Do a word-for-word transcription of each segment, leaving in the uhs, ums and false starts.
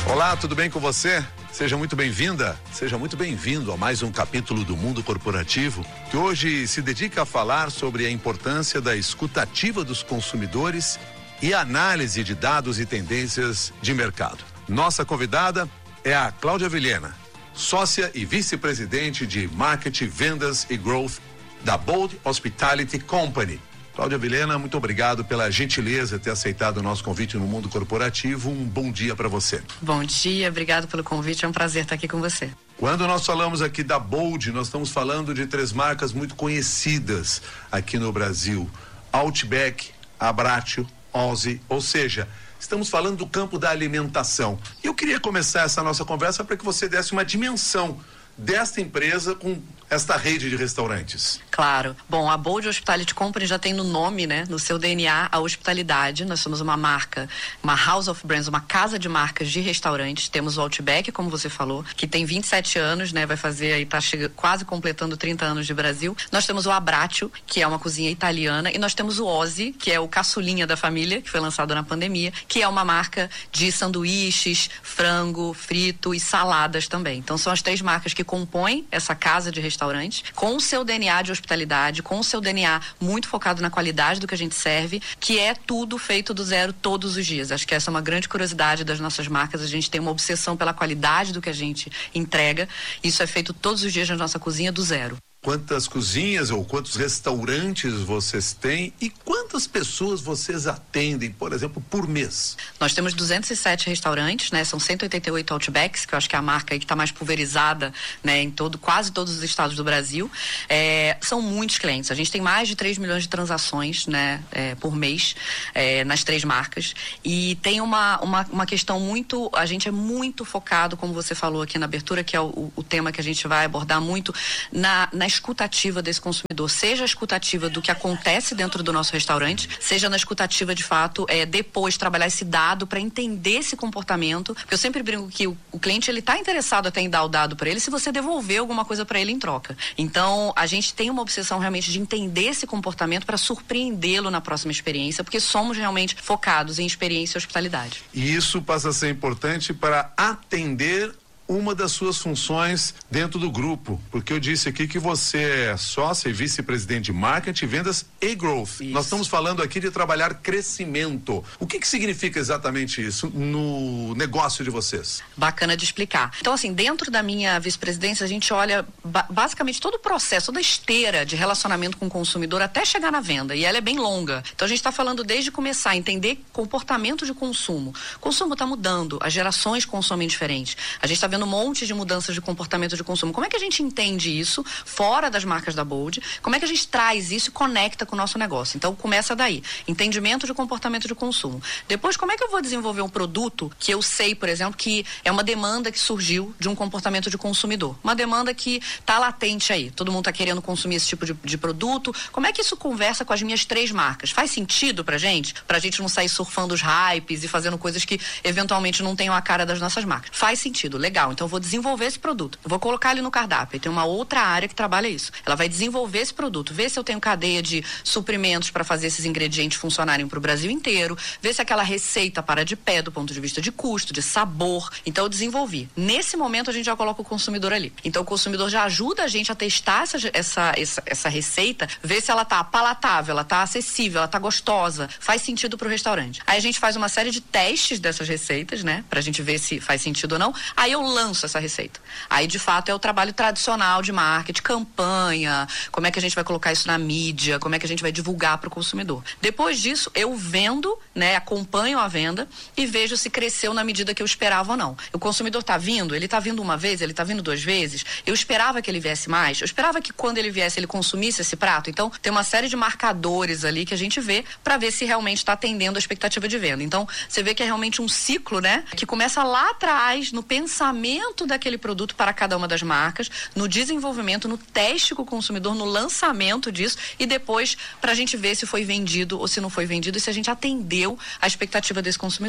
Olá, tudo bem com você? Seja muito bem-vinda, seja muito bem-vindo a mais um capítulo do Mundo Corporativo, que hoje se dedica a falar sobre a importância da escuta ativa dos consumidores e análise de dados e tendências de mercado. Nossa convidada é a Cláudia Vilhena, sócia e vice-presidente de Marketing, Vendas e Growth da Bold Hospitality Company. Cláudia Vilhena, muito obrigado pela gentileza de ter aceitado o nosso convite no Mundo Corporativo. Um bom dia para você. Bom dia, obrigado pelo convite, é um prazer estar aqui com você. Quando nós falamos aqui da Bold, nós estamos falando de três marcas muito conhecidas aqui no Brasil: Outback, Abbraccio, Ozzy, ou seja, estamos falando do campo da alimentação. Eu queria começar essa nossa conversa para que você desse uma dimensão desta empresa com esta rede de restaurantes. Claro. Bom, a Bold Hospitality Company já tem no nome, né, no seu D N A, a hospitalidade. Nós somos uma marca, uma house of brands, uma casa de marcas de restaurantes. Temos o Outback, como você falou, que tem vinte e sete anos, né, vai fazer aí, tá chegando, quase completando trinta anos de Brasil. Nós temos o Abbraccio, que é uma cozinha italiana, e nós temos o Ozzy, que é o caçulinha da família, que foi lançado na pandemia, que é uma marca de sanduíches, frango, frito e saladas também. Então são as três marcas que compõem essa casa de restaurantes, com o seu D N A de hospitalidade, com o seu D N A muito focado na qualidade do que a gente serve, que é tudo feito do zero todos os dias. Acho que essa é uma grande curiosidade das nossas marcas. A gente tem uma obsessão pela qualidade do que a gente entrega. Isso é feito todos os dias na nossa cozinha do zero. Quantas cozinhas ou quantos restaurantes vocês têm e quantas pessoas vocês atendem, por exemplo, por mês? Nós temos duzentos e sete restaurantes, né? São cento e oitenta e oito Outbacks, que eu acho que é a marca aí que está mais pulverizada, né? Em todo, quase todos os estados do Brasil. É, são muitos clientes. A gente tem mais de três milhões de transações, né? É, por mês, é, nas três marcas. E tem uma, uma, uma questão muito... A gente é muito focado, como você falou aqui na abertura, que é o, o tema que a gente vai abordar muito, na, na escutativa desse consumidor, seja a escutativa do que acontece dentro do nosso restaurante, seja na escutativa de fato, é, depois trabalhar esse dado para entender esse comportamento, porque eu sempre brinco que o, o cliente ele está interessado até em dar o dado para ele se você devolver alguma coisa para ele em troca. Então a gente tem uma obsessão realmente de entender esse comportamento para surpreendê-lo na próxima experiência, porque somos realmente focados em experiência e hospitalidade. E isso passa a ser importante para atender uma das suas funções dentro do grupo, porque eu disse aqui que você é sócia e vice-presidente de Marketing, Vendas e Growth. Isso. Nós estamos falando aqui de trabalhar crescimento. O que que significa exatamente isso no negócio de vocês? Bacana de explicar. Então, assim, dentro da minha vice-presidência, a gente olha ba- basicamente todo o processo, toda a esteira de relacionamento com o consumidor até chegar na venda, e ela é bem longa. Então, a gente está falando desde começar a entender comportamento de consumo. O consumo está mudando, as gerações consomem diferente. A gente está vendo um monte de mudanças de comportamento de consumo. Como é que a gente entende isso fora das marcas da Bold? Como é que a gente traz isso e conecta com o nosso negócio? Então começa daí, entendimento de comportamento de consumo. Depois, como é que eu vou desenvolver um produto que eu sei, por exemplo, que é uma demanda que surgiu de um comportamento de consumidor, uma demanda que está latente aí, todo mundo está querendo consumir esse tipo de, de produto. Como é que isso conversa com as minhas três marcas? Faz sentido pra gente? Pra gente não sair surfando os hypes e fazendo coisas que eventualmente não tenham a cara das nossas marcas. Faz sentido, legal. Então eu vou desenvolver esse produto, eu vou colocar ele no cardápio, e tem uma outra área que trabalha isso. Ela vai desenvolver esse produto, ver se eu tenho cadeia de suprimentos para fazer esses ingredientes funcionarem para o Brasil inteiro, ver se aquela receita para de pé do ponto de vista de custo, de sabor. Então eu desenvolvi. Nesse momento a gente já coloca o consumidor ali. Então o consumidor já ajuda a gente a testar essa, essa, essa, essa receita, ver se ela tá palatável, ela tá acessível, ela tá gostosa, faz sentido para o restaurante. Aí a gente faz uma série de testes dessas receitas, né, pra gente ver se faz sentido ou não. Aí eu lanço essa receita. Aí, de fato, é o trabalho tradicional de marketing, campanha, como é que a gente vai colocar isso na mídia, como é que a gente vai divulgar para o consumidor. Depois disso, eu vendo, né, acompanho a venda e vejo se cresceu na medida que eu esperava ou não. O consumidor está vindo, ele está vindo uma vez, ele está vindo duas vezes, eu esperava que ele viesse mais, eu esperava que quando ele viesse ele consumisse esse prato. Então, tem uma série de marcadores ali que a gente vê para ver se realmente está atendendo a expectativa de venda. Então, você vê que é realmente um ciclo, né, que começa lá atrás, no pensamento daquele produto para cada uma das marcas, no desenvolvimento, no teste com o consumidor, no lançamento disso e depois para a gente ver se foi vendido ou se não foi vendido e se a gente atendeu a expectativa desse consumidor.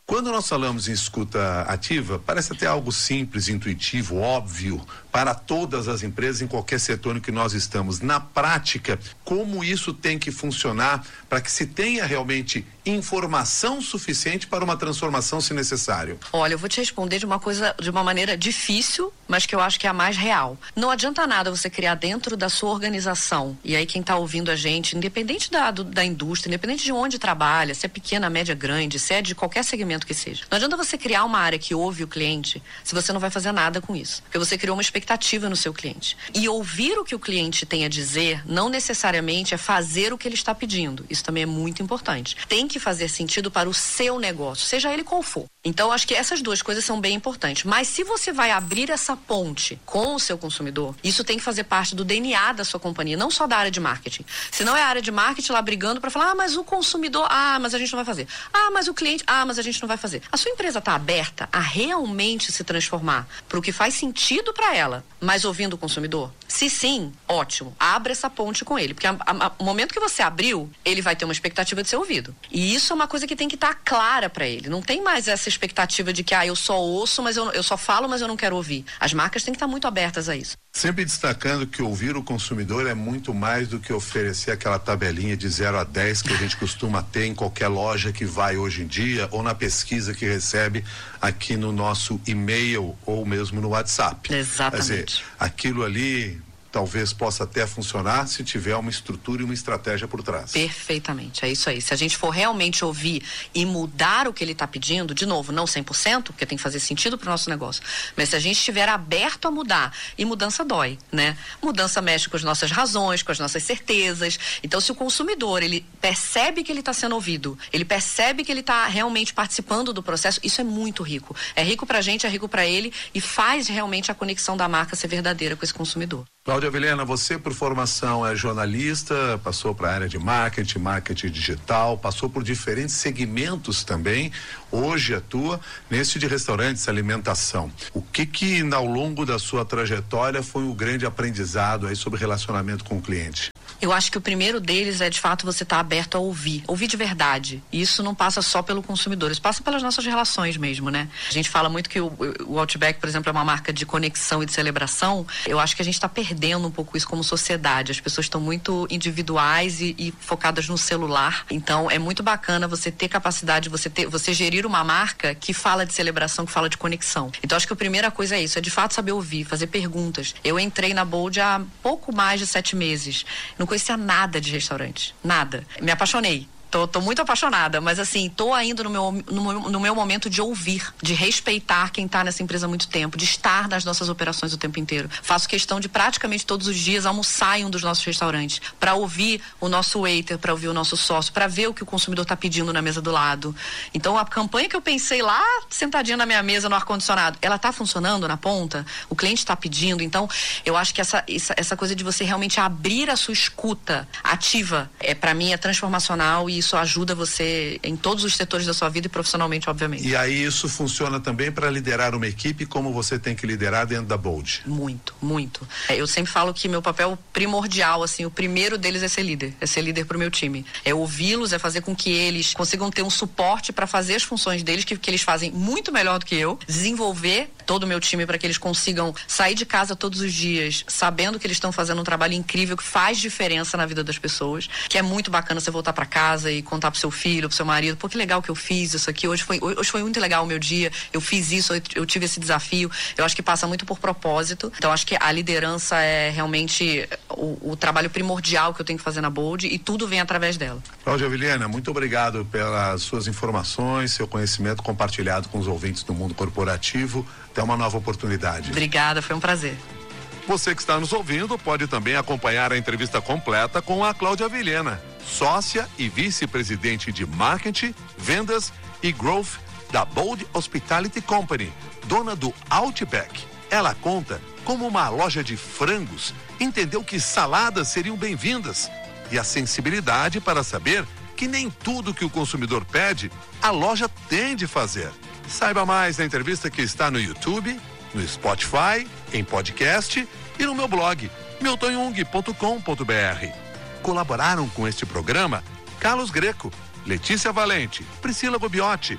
Quando nós falamos em escuta ativa, parece até algo simples, intuitivo, óbvio para todas as empresas em qualquer setor em que nós estamos. Na prática, como isso tem que funcionar para que se tenha realmente informação suficiente para uma transformação, se necessário? Olha, eu vou te responder de uma coisa, de uma maneira difícil, mas que eu acho que é a mais real. Não adianta nada você criar dentro da sua organização, e aí quem está ouvindo a gente, independente da, do, da indústria, independente de onde trabalha, se é pequena, média, grande, se é de qualquer segmento que seja. Não adianta você criar uma área que ouve o cliente se você não vai fazer nada com isso. Porque você criou uma expectativa no seu cliente. E ouvir o que o cliente tem a dizer não necessariamente é fazer o que ele está pedindo. Isso também é muito importante. Tem que fazer sentido para o seu negócio, seja ele qual for. Então, acho que essas duas coisas são bem importantes. Mas se você vai abrir essa ponte com o seu consumidor, isso tem que fazer parte do D N A da sua companhia, não só da área de marketing. Se não é a área de marketing lá brigando para falar, ah, mas o consumidor, ah, mas a gente não vai fazer. Ah, mas o cliente, ah, mas a gente não vai fazer. A sua empresa está aberta a realmente se transformar para o que faz sentido para ela, mas ouvindo o consumidor? Se sim, ótimo. Abra essa ponte com ele. Porque a, a, o momento que você abriu, ele vai ter uma expectativa de ser ouvido. E isso é uma coisa que tem que estar clara para ele. Não tem mais essa expectativa de que, ah, eu só ouço, mas eu, eu só falo, mas eu não quero ouvir. As marcas têm que estar muito abertas a isso. Sempre destacando que ouvir o consumidor é muito mais do que oferecer aquela tabelinha de zero a dez que a gente costuma ter em qualquer loja que vai hoje em dia ou na pesquisa que recebe aqui no nosso e-mail ou mesmo no WhatsApp. Exatamente. Quer dizer, aquilo ali talvez possa até funcionar se tiver uma estrutura e uma estratégia por trás. Perfeitamente, é isso aí. Se a gente for realmente ouvir e mudar o que ele está pedindo, de novo, não cem por cento, porque tem que fazer sentido para o nosso negócio, mas se a gente estiver aberto a mudar, e mudança dói, né? Mudança mexe com as nossas razões, com as nossas certezas. Então, se o consumidor, ele percebe que ele está sendo ouvido, ele percebe que ele está realmente participando do processo, isso é muito rico. É rico para a gente, é rico para ele e faz realmente a conexão da marca ser verdadeira com esse consumidor. Cláudia Vilhena, você por formação é jornalista, passou para a área de marketing, marketing digital, passou por diferentes segmentos também, hoje atua nesse de restaurantes, alimentação. O que que ao longo da sua trajetória foi o grande aprendizado aí sobre relacionamento com o cliente? Eu acho que o primeiro deles é, de fato, você estar aberto a ouvir, ouvir de verdade. E isso não passa só pelo consumidor, isso passa pelas nossas relações mesmo, né? A gente fala muito que o, o Outback, por exemplo, é uma marca de conexão e de celebração. Eu acho que a gente está perdendo um pouco isso como sociedade. As pessoas estão muito individuais e, e focadas no celular. Então, é muito bacana você ter capacidade, você ter, você gerir uma marca que fala de celebração, que fala de conexão. Então, acho que a primeira coisa é isso, é de fato saber ouvir, fazer perguntas. Eu entrei na Bold há pouco mais de sete meses. Não conhecia nada de restaurante, nada. Me apaixonei. Tô, tô muito apaixonada, mas assim, tô ainda no meu, no, no meu momento de ouvir, de respeitar quem tá nessa empresa há muito tempo, de estar nas nossas operações o tempo inteiro. Faço questão de praticamente todos os dias almoçar em um dos nossos restaurantes, para ouvir o nosso waiter, para ouvir o nosso sócio, para ver o que o consumidor tá pedindo na mesa do lado. Então, a campanha que eu pensei lá, sentadinha na minha mesa no ar-condicionado, ela tá funcionando na ponta? O cliente tá pedindo? Então, eu acho que essa, essa, essa coisa de você realmente abrir a sua escuta ativa, é, para mim, é transformacional e isso ajuda você em todos os setores da sua vida e profissionalmente, obviamente. E aí isso funciona também para liderar uma equipe, como você tem que liderar dentro da Bold? Muito, muito. É, eu sempre falo que meu papel primordial, assim, o primeiro deles é ser líder, é ser líder pro meu time. É ouvi-los, é fazer com que eles consigam ter um suporte para fazer as funções deles, que, que eles fazem muito melhor do que eu, desenvolver todo o meu time para que eles consigam sair de casa todos os dias, sabendo que eles estão fazendo um trabalho incrível, que faz diferença na vida das pessoas, que é muito bacana você voltar para casa e contar pro seu filho, pro seu marido, pô, que legal que eu fiz isso aqui, hoje foi, hoje foi muito legal o meu dia, eu fiz isso, eu, eu tive esse desafio. Eu acho que passa muito por propósito, então acho que a liderança é realmente o, o trabalho primordial que eu tenho que fazer na Bold e tudo vem através dela. Cláudia Vilhena, muito obrigado pelas suas informações, seu conhecimento compartilhado com os ouvintes do mundo corporativo. Até uma nova oportunidade. Obrigada, foi um prazer. Você que está nos ouvindo pode também acompanhar a entrevista completa com a Cláudia Vilhena, sócia e vice-presidente de Marketing, Vendas e Growth da Bold Hospitality Company, dona do Outback. Ela conta como uma loja de frangos entendeu que saladas seriam bem-vindas e a sensibilidade para saber que nem tudo que o consumidor pede, a loja tem de fazer. Saiba mais na entrevista que está no YouTube, no Spotify, em podcast e no meu blog, milton jung ponto com ponto b r. Colaboraram com este programa Carlos Greco, Letícia Valente, Priscila Gobiotti,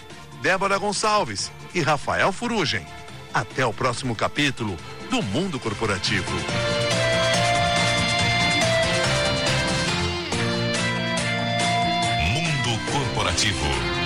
Débora Gonçalves e Rafael Furugem. Até o próximo capítulo do Mundo Corporativo. Mundo Corporativo.